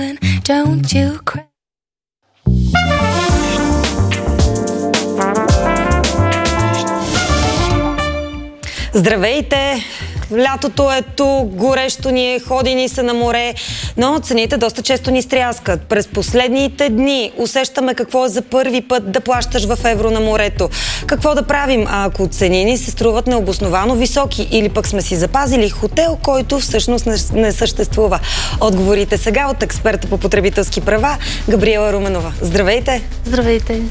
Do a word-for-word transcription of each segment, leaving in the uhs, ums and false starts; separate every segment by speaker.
Speaker 1: Don't you cry.
Speaker 2: Здравейте! Лятото е тук, горещо ни е, ходи ни се на море, но цените доста често ни стряскат. През последните дни усещаме какво е за първи път да плащаш в евро на морето. Какво да правим, ако цени ни се струват необосновано високи или пък сме си запазили хотел, който всъщност не, не съществува? Отговорите сега от експерта по потребителски права Габриела Руменова. Здравейте!
Speaker 3: Здравейте!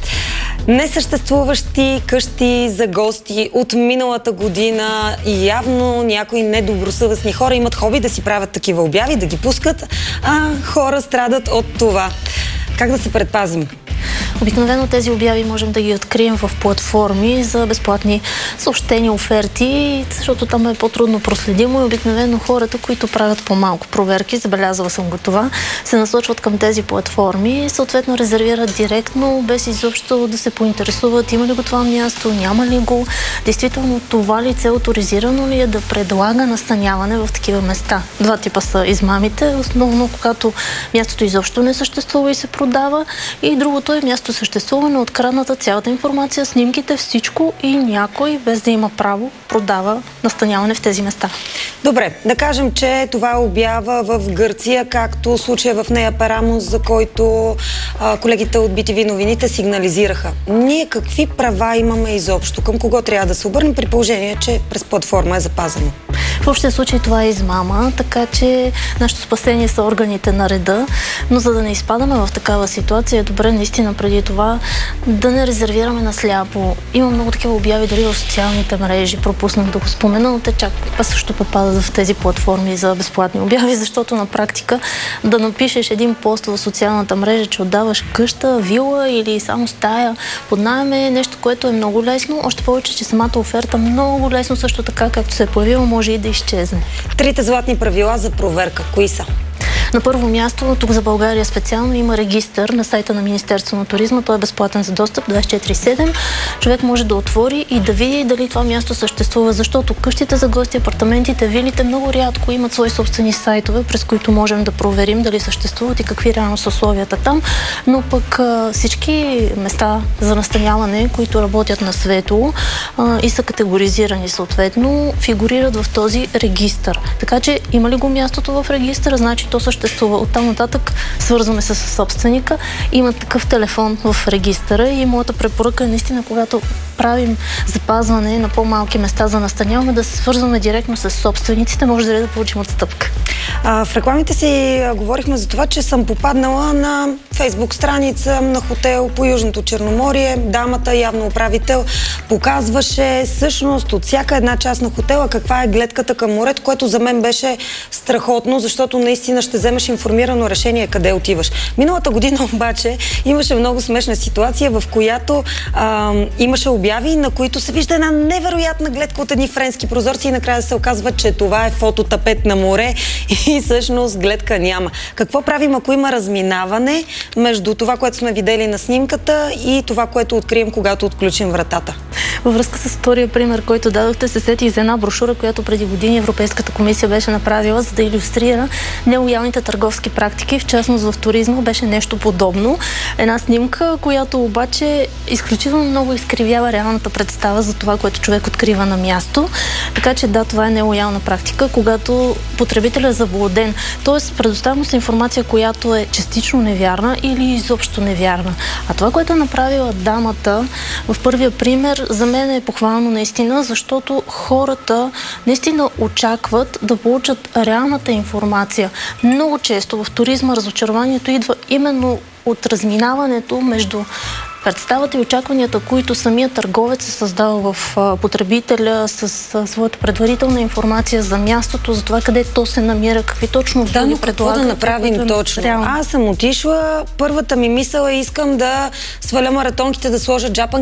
Speaker 2: Несъществуващи къщи за гости от миналата година и явно някои недобросъвестни хора имат хоби да си правят такива обяви, да ги пускат, а хора страдат от това. Как да се предпазим?
Speaker 3: Обикновено тези обяви можем да ги открием в платформи за безплатни съобщения, оферти, защото там е по-трудно проследимо и обикновено хората, които правят по-малко проверки, забелязала съм го това, се насочват към тези платформи и съответно резервират директно, без изобщо да се поинтересуват има ли го това място, няма ли го. Действително това лице авторизирано ли е да предлага настаняване в такива места. Два типа са измамите, основно когато мястото изобщо не съществува и се продава, и другото е място съществува, но открадната цялата информация, снимките, всичко и някой, без да има право, продава настаняване в тези места.
Speaker 2: Добре, да кажем, че това е обява в Гърция, както случая в Нея Парамос, за който а, колегите от би ти ви новините сигнализираха. Ние какви права имаме изобщо? Към кого трябва да се обърнем при положение, че през платформа е запазено?
Speaker 3: В общия случай това е измама, така че нашето спасение са органите на реда, но за да не изпадаме в такава ситуация, е добре наистина преди това да не резервираме на сляпо. Има много такива обяви дори в социалните мрежи, пропуснах да го спомена, но те чак също попадат в тези платформи за безплатни обяви, защото на практика да напишеш един пост в социалната мрежа, че отдаваш къща, вила или само стая под наем е нещо, което е много лесно, още повече, че самата оферта много лесно също така, както се е появила, може и да изчезне.
Speaker 2: Трите златни правила за проверка, кои са?
Speaker 3: На първо място, тук за България специално има регистър на сайта на Министерството на туризма. Той е безплатен за достъп двайсет и четири седем. Човек може да отвори и да види дали това място съществува, защото къщите за гости, апартаментите, вилите много рядко имат свои собствени сайтове, през които можем да проверим дали съществуват и какви реално са условията там. Но пък всички места за настаняване, които работят на светло и са категоризирани съответно, фигурират в този регистър. Така че има ли го мястото в регистъра, значи то съществува. Оттам нататък свързваме се с собственика. Има такъв телефон в регистъра и моята препоръка е наистина, когато правим запазване на по-малки места за настаняване, да се свързваме директно с собствениците, може да, да получим отстъпка.
Speaker 2: А, в рекламите си говорихме за това, че съм попаднала на фейсбук страница на хотел по Южното Черноморие. Дамата, явно управител, показваше всъщност от всяка една част на хотела каква е гледката към морето, което за мен беше страхотно, защото наистина ще вземеш информирано решение къде отиваш. Миналата година обаче имаше много смешна ситуация, в която а, имаше обяви, на които се вижда една невероятна гледка от едни френски прозорци и накрая се оказва, че това е фототапет на море и всъщност гледка няма. Какво правим, ако има разминаване между това, което сме видели на снимката и това, което открием, когато отключим вратата?
Speaker 3: Във връзка с втория пример, който дадохте, се сетих за една брошура, която преди години Европейската комисия беше направила, за да илюстрира нелоялните търговски практики. В частност в туризма беше нещо подобно. Една снимка, която обаче изключително много изкривява реалната представа за това, което човек открива на място. Така че да, това е нелоялна практика, когато потребителят е заблуден. Тоест, предоставя се информация, която е частично невярна или изобщо невярна. А това, което е направила дамата в първия пример, за мен е похвално наистина, защото хората наистина очакват да получат реалната информация. Много често в туризма разочарованието идва именно от разминаването между представата и очакванията, които самият търговец е създал в потребителя с а, своята предварителна информация за мястото, за това къде то се намира, какви точно услуги
Speaker 2: да, но
Speaker 3: предлага.
Speaker 2: какво да направим точно? Реално. Аз съм отишла, първата ми мисъл е искам да сваля маратонките, да сложа джапан